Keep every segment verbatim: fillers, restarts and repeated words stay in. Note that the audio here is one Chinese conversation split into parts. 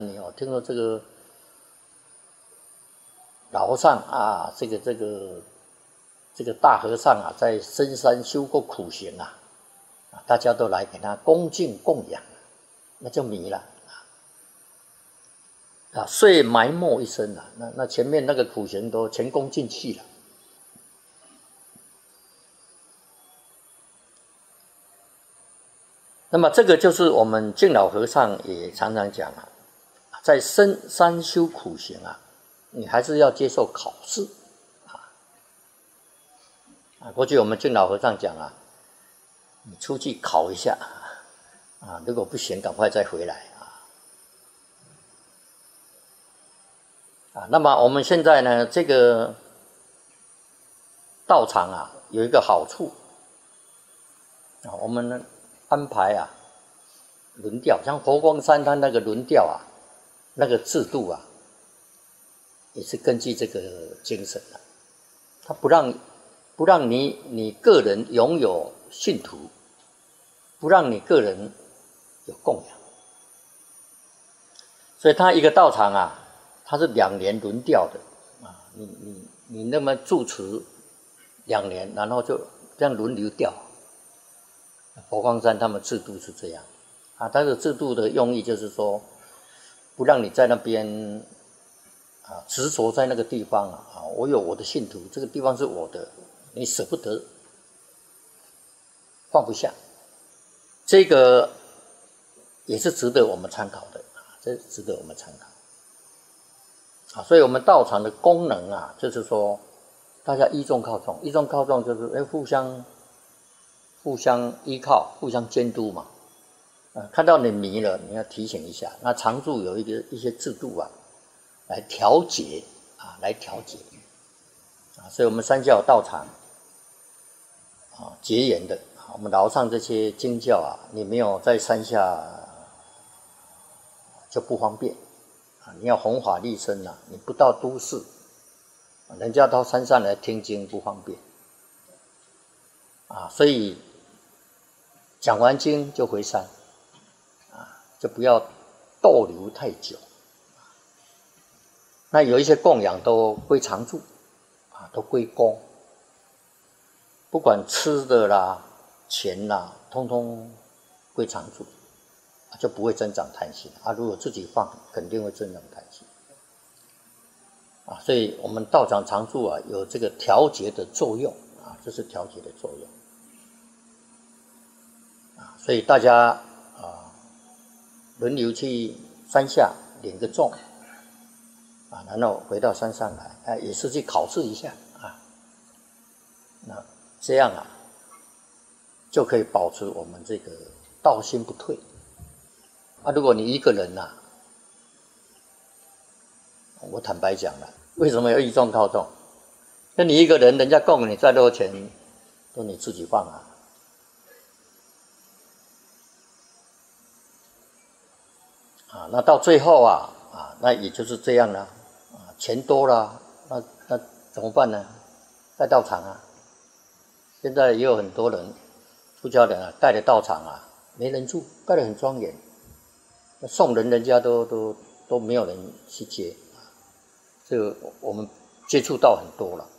你哦，听说这个老和尚啊，这个这个这个大和尚啊，在深山修过苦行啊，啊，大家都来给他恭敬供养，那就迷了啊，遂埋没一生了。那那前面那个苦行都前功尽弃了。那么这个就是我们净老和尚也常常讲啊，在深山修苦行啊，你还是要接受考试啊。啊，过去我们净老和尚讲啊，你出去考一下啊，如果不行，赶快再回来啊。啊，那么我们现在呢，这个道场啊，有一个好处啊，我们呢安排啊轮调，像佛光山它那个轮调啊，那个制度啊，也是根据这个精神的、啊，它不让不让你你个人拥有信徒，不让你个人有供养，所以它一个道场啊，它是两年轮调的啊，你你你那么住持两年，然后就这样轮流调。佛光山他们制度是这样啊，它的制度的用意就是说，不让你在那边啊执着在那个地方啊，啊，我有我的信徒，这个地方是我的，你舍不得，放不下，这个也是值得我们参考的啊，这值得我们参考啊。所以我们道场的功能啊，就是说大家依众靠众，依众靠众就是哎互相。互相依靠，互相监督嘛。啊，看到你迷了，你要提醒一下。那常住有一个一些制度啊，来调节啊，来调节啊。所以我们三教道场啊，结缘的啊，我们楼上这些经教啊，你没有在山下就不方便啊。你要弘法利生啊，你不到都市，人家到山上来听经不方便啊，所以。讲完经就回山，啊，就不要逗留太久。那有一些供养都归常住，啊，都归公，不管吃的啦、钱啦，通通归常住，就不会增长贪心啊。如果自己放，肯定会增长贪心啊。所以我们道场常住啊，有这个调节的作用啊，这是调节的作用。所以大家啊，轮流去山下领个众啊，然后回到山上来，啊，也是去考试一下啊。那这样啊，就可以保持我们这个道心不退啊。如果你一个人呐、啊，我坦白讲了，为什么要依众靠众？那你一个人，人家供你再多钱，都你自己放啊。啊，那到最后啊，啊，那也就是这样了，啊，钱多了，那那怎么办呢？盖道场啊！现在也有很多人，出家人啊，盖的道场啊，没人住，盖得很庄严，那送人人家都都都没有人去接，这个我们接触到很多了，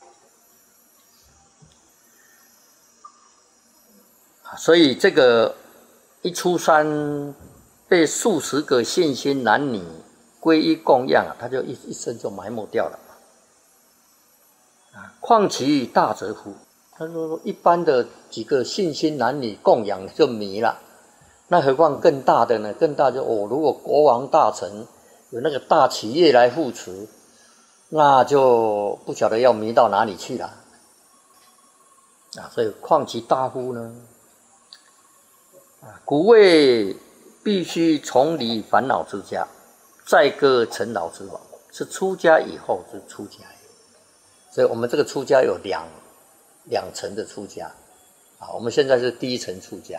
所以这个一出山。被数十个信心男女皈依供养啊，他就一一生就埋没掉了啊！况其大则乎？他说一般的几个信心男女供养就迷了，那何况更大的呢？更大就哦，如果国王大臣有那个大企业来扶持，那就不晓得要迷到哪里去了啊！所以况其大乎呢？啊，古谓。必须从离烦恼之家，再割尘劳之网，是出家以后是出家。所以我们这个出家有两两层的出家啊，我们现在是第一层出家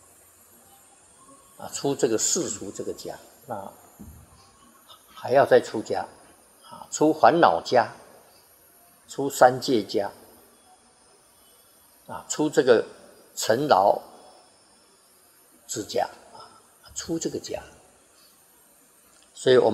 啊，出这个世俗这个家，那还要再出家啊，出烦恼家，出三界家啊，出这个尘劳之家。出这个家， 所以我们。